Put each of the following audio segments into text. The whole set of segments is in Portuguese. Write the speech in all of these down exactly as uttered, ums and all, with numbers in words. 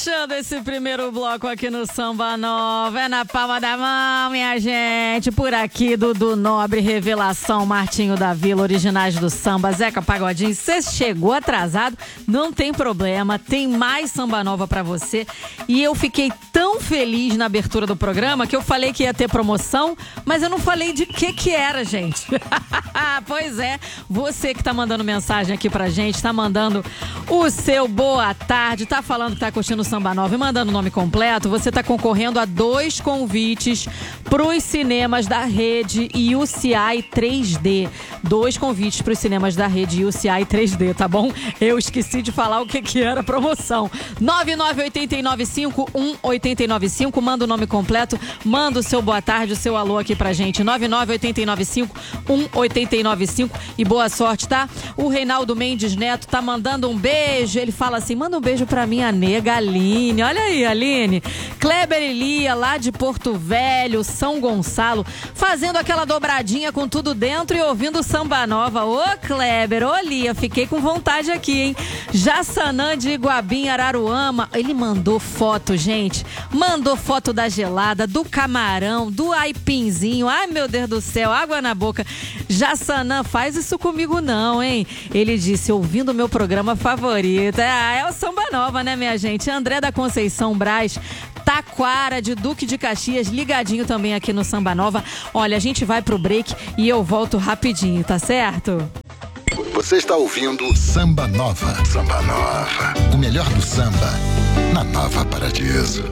Fechando esse primeiro bloco aqui no Samba Nova, é na palma da mão, minha gente. Por aqui, Dudu Nobre, Revelação, Martinho da Vila, originais do samba, Zeca Pagodinho. Você chegou atrasado, não tem problema, tem mais Samba Nova pra você. E eu fiquei tão feliz na abertura do programa que eu falei que ia ter promoção, mas eu não falei de que que era, gente. Pois é, você que tá mandando mensagem aqui pra gente, tá mandando o seu boa tarde, tá falando que tá curtindo o Samba Nova e mandando o nome completo, você tá concorrendo a dois convites pros cinemas da rede U C I três D. Dois convites pros cinemas da rede U C I três D, tá bom? Eu esqueci de falar o que que era a promoção. nove nove oito nove cinco um oito nove cinco, manda o nome completo, manda o seu boa tarde, o seu alô aqui pra gente. nove nove oito nove cinco um oito nove cinco e boa sorte, tá? O Reinaldo Mendes Neto tá mandando um beijo, ele fala assim, manda um beijo pra minha nega Aline, olha aí Aline, Kleber Elia lá de Porto Velho, São Gonçalo, fazendo aquela dobradinha com tudo dentro e ouvindo Samba Nova. Ô Kleber, ô Lia, fiquei com vontade aqui, hein? Jassanã de Iguabim, Araruama, ele mandou foto, gente, mandou foto da gelada, do camarão, do aipinzinho, ai meu Deus do céu, água na boca. Jassanã, faz isso comigo não, hein? Ele disse, ouvindo o meu programa favorito. Ah, é o Samba Nova, né, minha gente? André da Conceição Braz, Taquara de Duque de Caxias, ligadinho também aqui no Samba Nova. Olha, a gente vai pro break e eu volto rapidinho, tá certo? Você está ouvindo Samba Nova. Samba Nova. O melhor do samba na Nova Paradiso.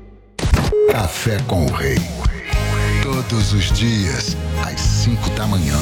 Café com o Rei. Todos os dias, às cinco da manhã.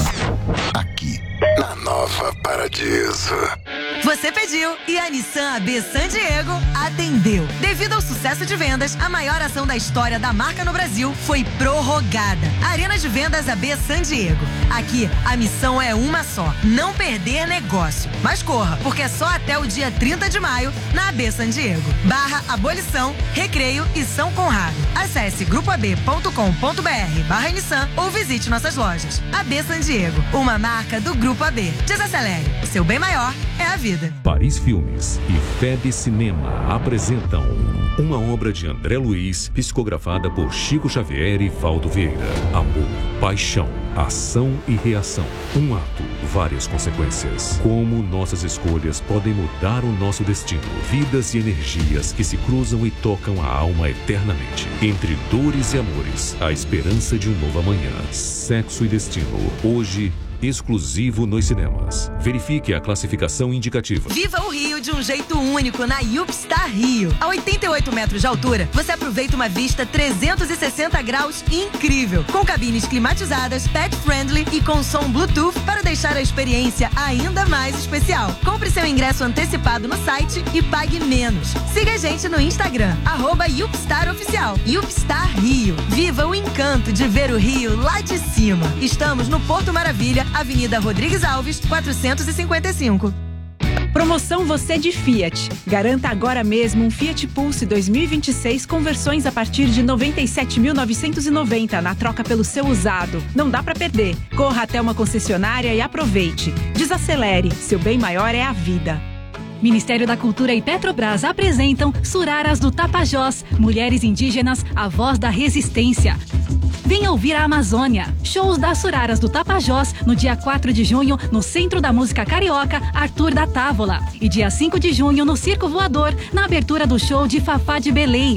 Aqui, na Nova Paradiso. Você pediu e a Nissan A B San Diego atendeu. Devido ao sucesso de vendas, a maior ação da história da marca no Brasil foi prorrogada. Arena de Vendas A B San Diego. Aqui, a missão é uma só, não perder negócio. Mas corra, porque é só até o dia trinta de maio na A B San Diego. Barra Abolição, Recreio e São Conrado. Acesse grupo a b ponto com ponto b r barra Nissan ou visite nossas lojas. A B San Diego, uma marca do Grupo A B. Desacelere, o seu bem maior é a vida. Paris Filmes e Feb Cinema apresentam uma obra de André Luiz, psicografada por Chico Xavier e Valdo Vieira. Amor, paixão, ação e reação. Um ato, várias consequências. Como nossas escolhas podem mudar o nosso destino. Vidas e energias que se cruzam e tocam a alma eternamente. Entre dores e amores, a esperança de um novo amanhã. Sexo e destino. Hoje, exclusivo nos cinemas. Verifique a classificação indicativa. Viva o Rio de um jeito único na Yupstar Rio. A oitenta e oito metros de altura, você aproveita uma vista trezentos e sessenta graus incrível, com cabines climatizadas, pet friendly e com som Bluetooth para deixar a experiência ainda mais especial. Compre seu ingresso antecipado no site e pague menos. Siga a gente no Instagram, arroba Yupstar Oficial. Yupstar Rio. Viva o encanto de ver o Rio lá de cima. Estamos no Porto Maravilha, Avenida Rodrigues Alves, quatrocentos e cinquenta e cinco. Promoção Você de Fiat. Garanta agora mesmo um Fiat Pulse dois mil e vinte e seis com versões a partir de noventa e sete mil novecentos e noventa na troca pelo seu usado. Não dá pra perder. Corra até uma concessionária e aproveite. Desacelere. Seu bem maior é a vida. Ministério da Cultura e Petrobras apresentam Suraras do Tapajós, Mulheres Indígenas, a voz da resistência. Venha ouvir a Amazônia. Shows das Suraras do Tapajós no dia quatro de junho no Centro da Música Carioca Arthur da Távola. E dia cinco de junho no Circo Voador, na abertura do show de Fafá de Belém.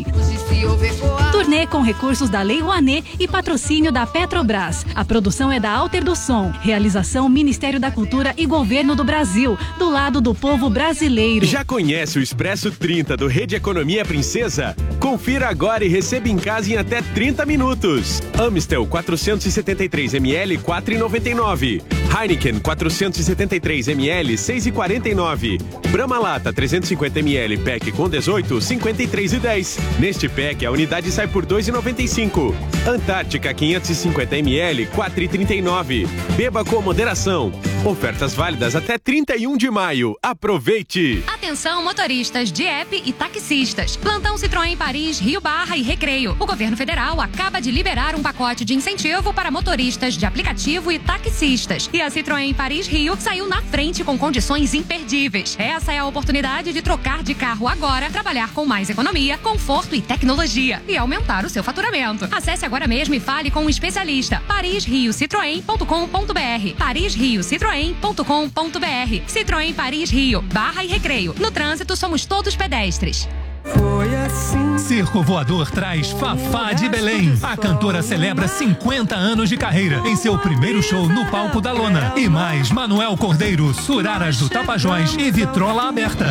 Turnê com recursos da Lei Rouanet e patrocínio da Petrobras. A produção é da Alter do Som. Realização Ministério da Cultura e Governo do Brasil. Do lado do povo brasileiro. Já conhece o Expresso trinta do Rede Economia Princesa? Confira agora e receba em casa em até trinta minutos. Amstel quatrocentos e setenta e três mililitros, quatro reais e noventa e nove centavos. Heineken quatrocentos e setenta e três mililitros, seis reais e quarenta e nove centavos. Brahma Lata trezentos e cinquenta mililitros, pack com dezoito, cinquenta e três reais e dez centavos. Neste pack, a unidade sai por dois reais e noventa e cinco centavos. Antártica quinhentos e cinquenta mililitros, quatro reais e trinta e nove centavos. Beba com moderação. Ofertas válidas até trinta e um de maio. Aproveite! Atenção, motoristas de app e taxistas. Plantão Citroën Paris, Rio Barra e Recreio. O governo federal acaba de liberar um pacote de incentivo para motoristas de aplicativo e taxistas. E a Citroën Paris Rio saiu na frente com condições imperdíveis. Essa é a oportunidade de trocar de carro agora, trabalhar com mais economia, conforto e tecnologia e aumentar o seu faturamento. Acesse agora mesmo e fale com um especialista. paris rio citroen ponto com ponto br. paris rio citroen ponto com ponto br. Citroën Paris Rio, Barra e Recreio. No trânsito, somos todos pedestres. Foi assim. Circo Voador traz Fafá de Belém. A cantora celebra cinquenta anos de carreira em seu primeiro show no palco da Lona. E mais Manuel Cordeiro, Suraras do Tapajós e Vitrola Aberta.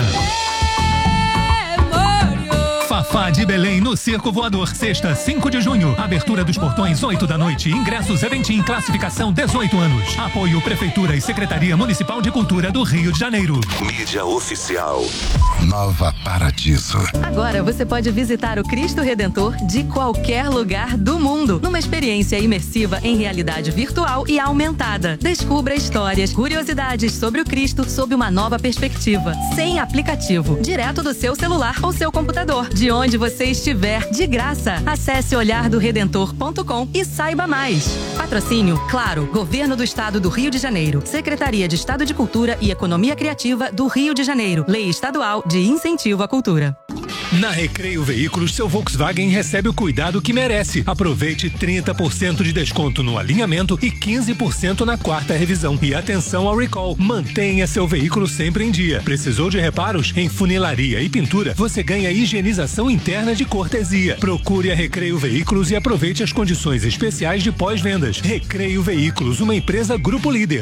Fafá de Belém no Circo Voador, sexta, cinco de junho. Abertura dos portões, oito da noite. Ingressos Eventim, classificação dezoito anos. Apoio Prefeitura e Secretaria Municipal de Cultura do Rio de Janeiro. Mídia oficial. Nova Paradiso. Agora você pode visitar o Cristo Redentor de qualquer lugar do mundo, numa experiência imersiva em realidade virtual e aumentada. Descubra histórias, curiosidades sobre o Cristo sob uma nova perspectiva, sem aplicativo, direto do seu celular ou seu computador, de onde você estiver, de graça. Acesse olhar do redentor ponto com e saiba mais. Patrocínio, claro, Governo do Estado do Rio de Janeiro, Secretaria de Estado de Cultura e Economia Criativa do Rio de Janeiro, Lei Estadual de Incentivo à Cultura. Na Recreio Veículos, seu Volkswagen recebe o cuidado que merece. Aproveite trinta por cento de desconto no alinhamento e quinze por cento na quarta revisão. E atenção ao recall. Mantenha seu veículo sempre em dia. Precisou de reparos? Em funilaria e pintura, você ganha higienização interna de cortesia. Procure a Recreio Veículos e aproveite as condições especiais de pós-vendas. Recreio Veículos, uma empresa Grupo Líder.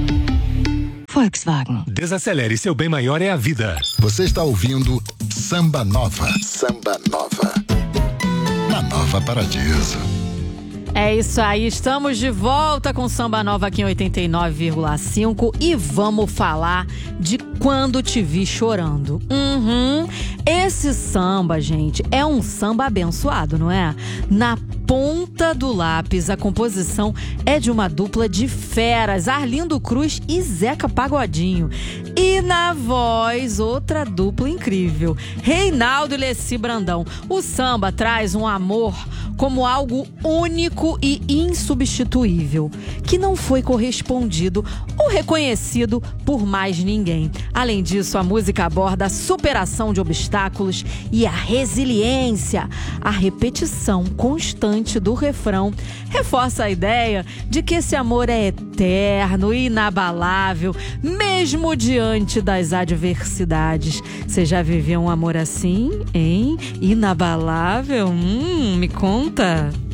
Volkswagen. Desacelere, seu bem maior é a vida. Você está ouvindo Samba Nova. Samba Nova. Na Nova Paradiso. É isso aí, estamos de volta com Samba Nova aqui em oitenta e nove vírgula cinco e vamos falar de Quando Te Vi Chorando. Uhum. Esse samba, gente, é um samba abençoado, não é? Na ponta do lápis, a composição é de uma dupla de feras, Arlindo Cruz e Zeca Pagodinho. E na voz, outra dupla incrível, Reinaldo e Leci Brandão. O samba traz um amor como algo único e insubstituível, que não foi correspondido ou reconhecido por mais ninguém. Além disso, a música aborda a superação de obstáculos e a resiliência. A repetição constante do refrão reforça a ideia de que esse amor é eterno e inabalável, mesmo diante das adversidades. Você já viveu um amor assim, hein? Inabalável? Hum, me conta.